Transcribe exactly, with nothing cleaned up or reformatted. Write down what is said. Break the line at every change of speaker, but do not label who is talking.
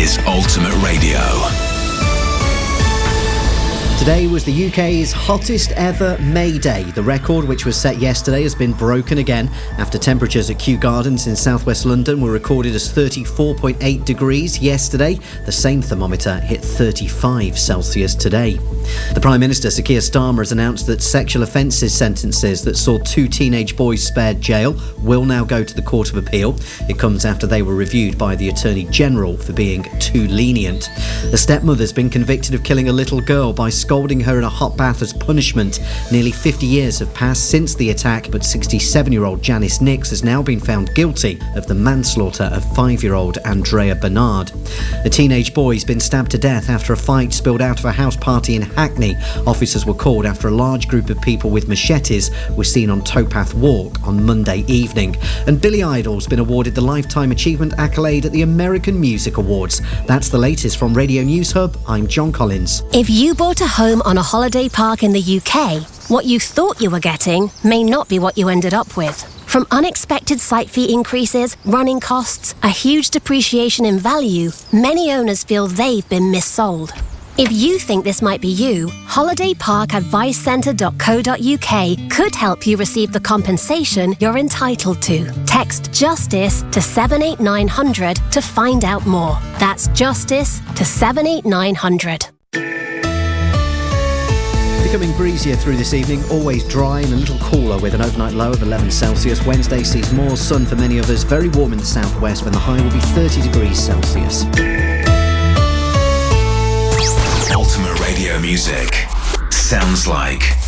is Ultimate Radio.
Today was the U K's hottest ever May Day. The record, which was set yesterday, has been broken again after temperatures at Kew Gardens in southwest London were recorded as thirty-four point eight degrees yesterday. The same thermometer hit thirty-five Celsius today. The Prime Minister, Sir Keir Starmer, has announced that sexual offences sentences that saw two teenage boys spared jail will now go to the Court of Appeal. It comes after they were reviewed by the Attorney General for being too lenient. A stepmother's been convicted of killing a little girl by scalding her in a hot bath as punishment. Nearly fifty years have passed since the attack, but sixty-seven-year-old Janice Nix has now been found guilty of the manslaughter of five-year-old Andrea Bernard. A teenage boy's been stabbed to death after a fight spilled out of a house party in Hackney. Officers were called after a large group of people with machetes were seen on Towpath Walk on Monday evening. And Billy Idol's been awarded the Lifetime Achievement accolade at the American Music Awards. That's the latest from Radio News Hub. I'm John Collins.
If you bought a home on a holiday park in the U K, what you thought you were getting may not be what you ended up with. From unexpected site fee increases, running costs, a huge depreciation in value, many owners feel they've been missold. If you think this might be you, holiday park advice centre dot co dot uk could help you receive the compensation you're entitled to. Text JUSTICE to seven eight nine hundred to find out more. That's JUSTICE to seven eight nine hundred.
Becoming breezier through this evening, always dry and a little cooler with an overnight low of eleven Celsius. Wednesday sees more sun for many of us, very warm in the southwest when the high will be thirty degrees Celsius.
Ultimate Radio music sounds like